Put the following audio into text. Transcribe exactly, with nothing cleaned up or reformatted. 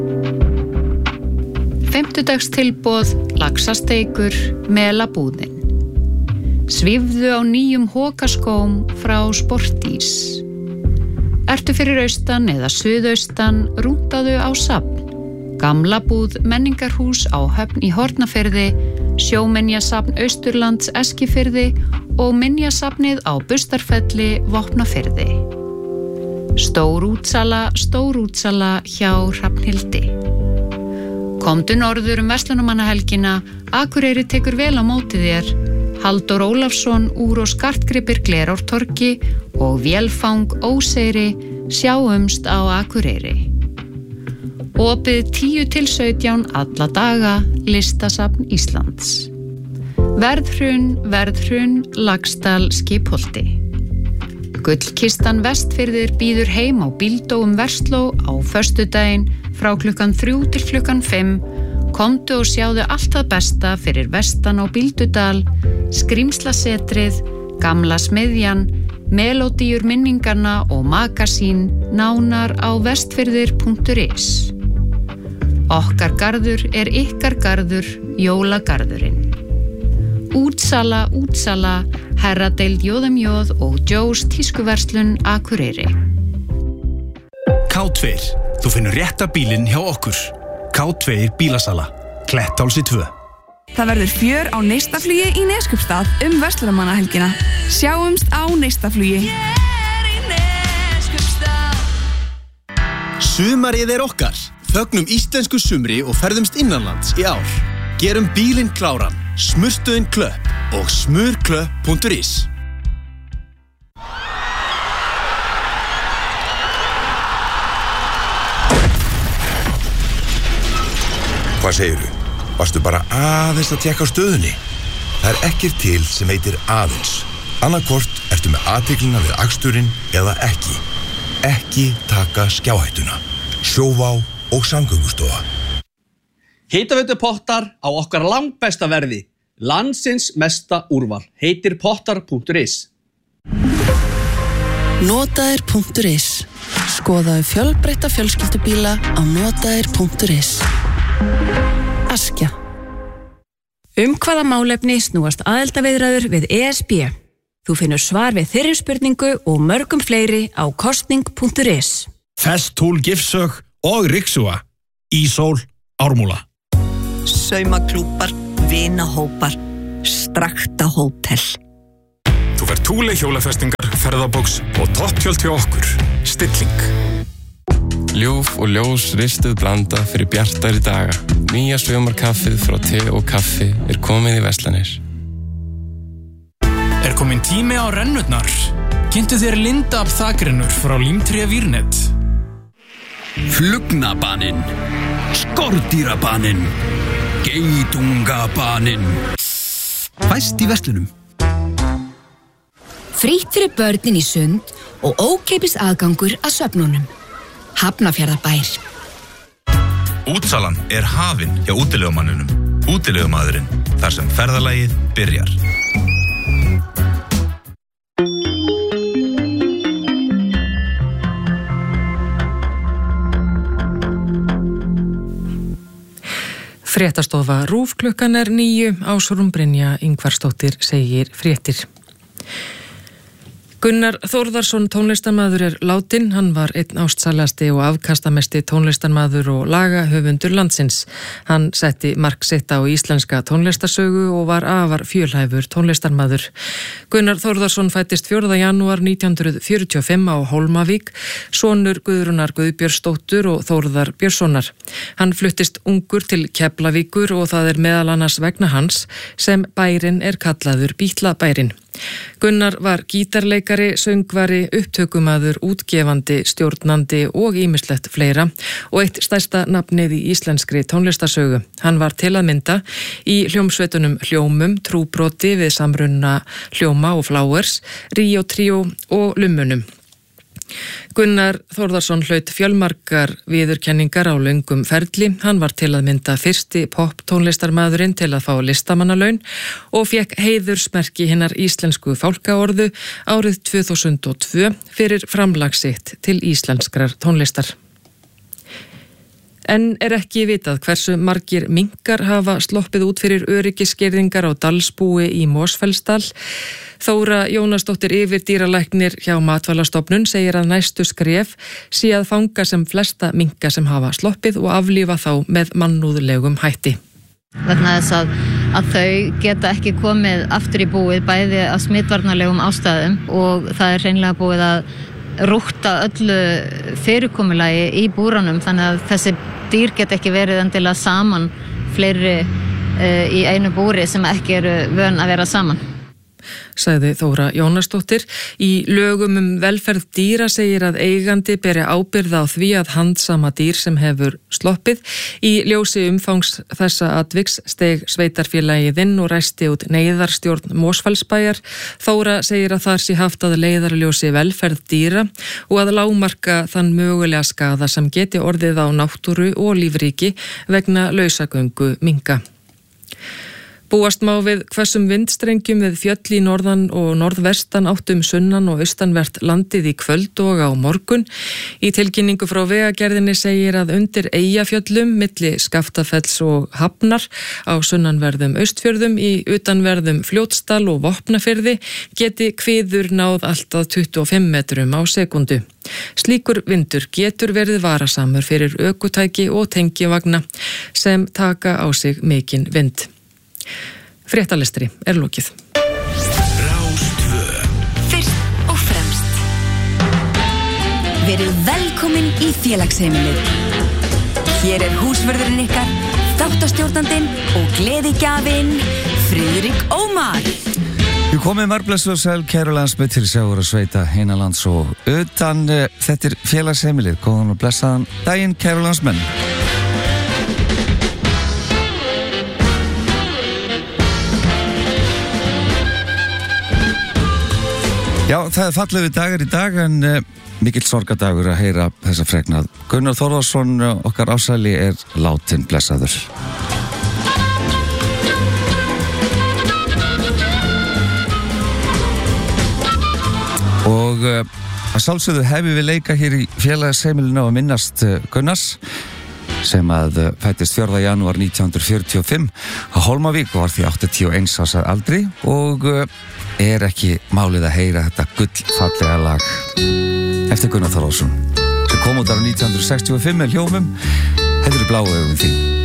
Fimmtudagstilboð, laxasteikur, melabúðin. Svífðu á nýjum hokaskóm frá Sportís. Ertu fyrir austan eða suðaustan, rúntaðu á safn. Gamla búð menningarhús á Höfn í Hornafirði, sjóminjasafn Austurlands Eskifirði og minjasafnið á Bustarfelli Vopnafirði. Stórútsala, stórútsala hjá Hrafnhildi. Komdu norður um verslunarmannahelgina, Akureyri tekur vel á móti þér. Halldór Ólafsson úr og skartgripir Glerártorgi og Vélfang Óseyri sjáumst á Akureyri. Opið tíu til sautján alla daga, Listasafn Íslands. Verðhrun, verðhrun, Laxdal Skipholti. Gullkistan Vestfirðir býður heim á Bíldóum Versló á föstudaginn frá klukkan þrjú til klukkan fimm. Komdu og sjáðu allt það besta fyrir vestan á Bíldudal, Skrímslasetrið, Gamla smiðjan, melódíur minningarna og magasín nánar á vestfirðir punktur is. Okkar garður er ykkar garður, jólagarðurinn. Útsala, útsala, herradeild Jóðamjóð og Joe's tískuverslun Akureyri. K tvö. Þú finnur rétta bílinn hjá okkur. K tvö bílasala. Kletthálsi tvö. Það verður fjör á neistaflugi í Neskupstað um verslunarmannahelgina. Sjáumst á neistaflugi. Sumarið er okkar. Fögnum íslensku sumri og ferðumst innanlands í ár. Gerum bílinn kláran, smurstuðin klöpp og smurklöpp punktur is. Hvað segirðu? Varstu bara aðeins að tékka á stöðunni? Það er ekkert til sem heitir aðeins. Annarkvort ertu með athyglina við aksturinn eða ekki. Ekki taka skjáhættuna. Sjóvá og Samgöngustofa. Hitaveitu Pottar á okkar langbesta verði. Landsins mesta úrval. Heitir pottar punktur is. Notaðir punktur is. Skoðaðu fjölbreytta fjölskyldubíla á notaðir punktur is. Askja. Um hvaða málefni snúast aðildarviðræður við E S B? Þú finnur svar við þeirri spurningu og mörgum fleiri á kosning punktur is. Festool Gifsög og Rixua. Ísól, Ármúla. Saumaklúpar, vinahópar, Strakta hótel. Þú fær Thule hjólafestingar, ferðabóks og topptjöld hjá okkur. Stilling. Ljúf og ljós ristuð blanda fyrir bjartari daga. Nýja sumarkaffið frá te og kaffi er komið í verslanir. Er kominn tími á rennurnar? Kynntu þér Lindab þakrennur frá Límtré Vírnet. Flugnabaninn, skordýrabaninn, geitungabaninn. Fæst í verslunum. Frítt fyrir börnin í sund og ókeypis aðgangur að svefnunum. Hafnarfjarðarbær. Útsalan er hafin hjá útilegumanninum. Útilegumadurinn, þar sem ferðalagið byrjar. Fréttastofa RÚV klukkan er níu, Ásrún Brynja Ingvarsdóttir segir fréttir. Gunnar Þórðarsson tónlistarmaður er látinn, hann var einn ástsælasti og afkastamesti tónlistarmaður og lagahöfundur landsins. Hann setti mark sitt á íslenska tónlistarsögu og var afar fjölhæfur tónlistarmaður. Gunnar Þórðarsson fættist fjórða janúar nítján hundruð fjörutíu og fimm á Hólmavík, sonur Guðrúnar Guðbjörnsdóttur og Þórðar Björnssonar. Hann fluttist ungur til Keflavíkur og það er meðal annars vegna hans sem bærinn er kallaður Bítlabærinn. Gunnar var gítarleikari, söngvari, upptökumaður, útgefandi, stjórnandi og ýmislegt fleira og eitt stærsta nafnið í íslenskri tónlistarsögu. Hann var til að mynda í hljómsveitunum Hljómum, Trúbroti við samruna Hljóma og Flowers, Ríó Tríó og Lummunum. Gunnar Þórðarsson hlaut fjölmargar viðurkenningar á löngum ferli. Hann var til að mynda fyrsti pop-tónlistarmaðurinn til að fá listamannalaun og fékk heiðursmerki hinnar íslensku fálkaorðu árið tvö þúsund og tvö fyrir framlag sitt til íslenskrar tónlistar. En er ekki vitað hversu margir minkar hafa sloppið út fyrir öryggisgerðingar á Dalsbúi í Mosfellsdal. Þóra Jónasdóttir yfirdýralæknir hjá Matvælastofnun segir að næstu skref sé að fanga sem flesta minka sem hafa sloppið og aflífa þá með mannúðlegum hætti. Vegna þess að, að þau geta ekki komið aftur í búið bæði af smitvarnarlegum ástæðum og það er hreinlega búið að rúkta öllu fyrirkomulagi í búranum þannig að þessi dýr get ekki verið endilega saman fleiri uh, í einu búri sem ekki eru vön að vera saman. Sagði Þóra Jónasdóttir. Í lögum um velferð dýra segir að eigandi beri ábyrgð á því að handsama dýr sem hefur sloppið. Í ljósi umfangs þessa atviks steig sveitarfélagið inn og ræsti út neyðarstjórn Mosfellsbæjar. Þóra segir að þar sé haft að leiðarljósi velferð dýra og að lágmarka þann mögulega skaða sem geti orðið á náttúru og lífríki vegna lausagöngu minka. Búast má við hvessum vindstrengjum við fjöll í norðan og norðvestan áttum sunnan og austanvert landið í kvöld og á morgun. Í tilkynningu frá Vegagerðinni segir að undir Eyjafjöllum, milli Skaftafells og Hafnar, á sunnanverðum Austfjörðum, í utanverðum Fljótsdal og Vopnafirði geti kviður náð allt að tuttugu og fimm metrum á sekundu. Slíkur vindur getur verið varasamur fyrir ökutæki og tengivagna sem taka á sig mikinn vind. Fréttalestri er lokið. Rástvö. Fyrst og fremst. Verið velkomin í félagsheimilið. Hér er húsvörðurinn ykkar, þáttastjórnandinn og gleðigjafinn Friðrik Ómar. Við komum margblessu og sæl kæru landsmið til sjáur og sveita innanlands og utan. Þetta er félagsheimilið. Góðan og blessaðan daginn kæru landsmenn. Já, það er fallegu dagar í dag en uh, mikill sorgadagur að heyra þessa fregnað. Gunnar Þórðarsson, okkar ásæli, er látin blessaður. Og uh, að sjálfsögðu hefum við leika hér í félagsheimilinu að minnast uh, Gunnars sem að uh, fættist fjórða janúar nítján hundruð fjörutíu og fimm á Hólmavík og var því áttatíu og eins árs að aldri og uh, er ekki málið að heyra þetta gullfallega lag eftir Gunnar Þórðarsson sem kom út ára nítján hundruð sextíu og fimm með hljómum. Þetta eru Bláu augum þín.